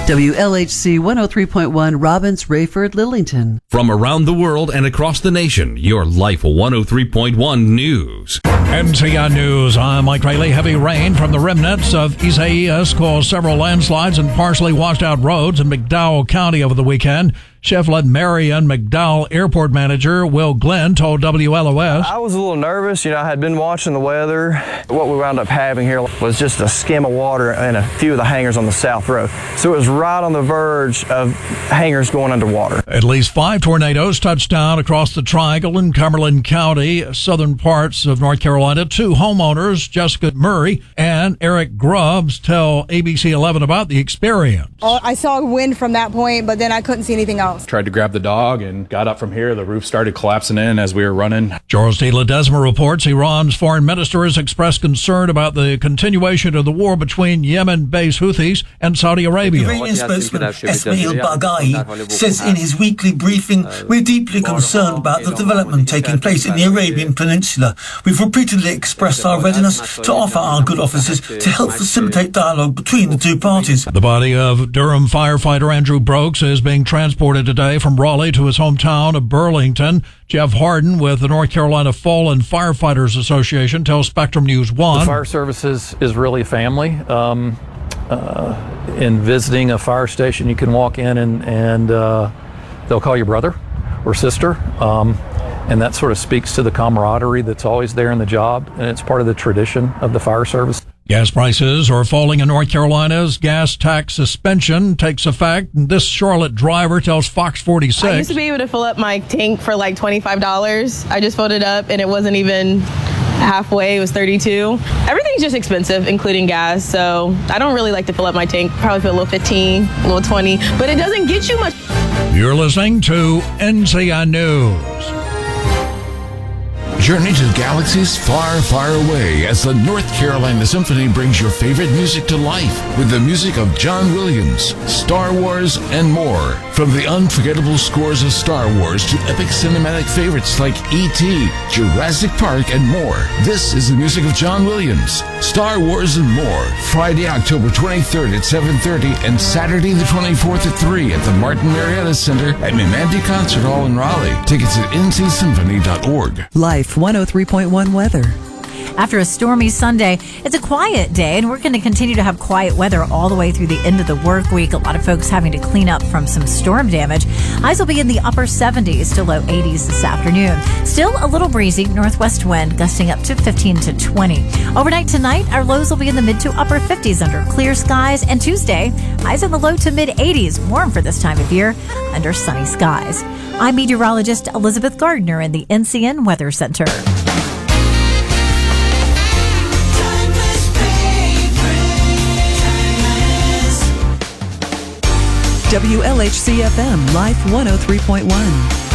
WLHC 103.1 Robbins, Rayford, Lillington. From around the world and across the nation, your Life 103.1 News. NCN News, I'm Mike Rayleigh. Heavy rain from the remnants of Isaias caused several landslides and partially washed out roads in McDowell County over the weekend. Chevrolet Marion McDowell Airport Manager Will Glenn told WLOS. I was a little nervous. I had been watching the weather. What we wound up having here was just a skim of water in a few of the hangars on the South Road. So it was right on the verge of hangars going underwater. At least 5 tornadoes touched down across the Triangle in Cumberland County, southern parts of North Carolina. 2 homeowners, Jessica Murray and Eric Grubbs, tell ABC 11 about the experience. I saw wind from that point, but then I couldn't see anything else. Tried to grab the dog and got up from here. The roof started collapsing in as we were running. Charles T. Ledesma reports Iran's foreign minister has expressed concern about the continuation of the war between Yemen-based Houthis and Saudi Arabia. Iranian spokesman Esmail Baghai says in his weekly briefing, "We're deeply concerned about the development taking place in the Arabian Peninsula. We've repeatedly expressed our readiness to offer our good offices to help facilitate dialogue between the two parties." The body of Durham firefighter Andrew Brooks is being transported today from Raleigh to his hometown of Burlington. Jeff Harden with the North Carolina Fallen Firefighters Association tells Spectrum News 1. The fire service is really family. In visiting a fire station, you can walk in and they'll call you brother or sister. And that sort of speaks to the camaraderie that's always there in the job, and it's part of the tradition of the fire service. Gas prices are falling in North Carolina's gas tax suspension takes effect. This Charlotte driver tells Fox 46. I used to be able to fill up my tank for like $25. I just filled it up and it wasn't even halfway. It was $32. Everything's just expensive, including gas. So I don't really like to fill up my tank. Probably feel a little 15, a little 20, but it doesn't get you much. You're listening to NCN News. Journey to galaxies far, far away as the North Carolina Symphony brings your favorite music to life with the music of John Williams, Star Wars, and more. From the unforgettable scores of Star Wars to epic cinematic favorites like E.T., Jurassic Park, and more. This is the music of John Williams, Star Wars, and more. Friday, October 23rd at 7:30 and Saturday the 24th at 3 at the Martin Marietta Center at Mimanti Concert Hall in Raleigh. Tickets at ncsymphony.org. Life 103.1 weather. After a stormy Sunday, it's a quiet day, and we're going to continue to have quiet weather all the way through the end of the work week. A lot of folks having to clean up from some storm damage. Highs will be in the upper 70s to low 80s this afternoon. Still a little breezy, northwest wind gusting up to 15 to 20. Overnight tonight, our lows will be in the mid to upper 50s under clear skies, and Tuesday, highs in the low to mid 80s, warm for this time of year under sunny skies. I'm meteorologist Elizabeth Gardner in the NCN Weather Center. WLHC FM, Life 103.1.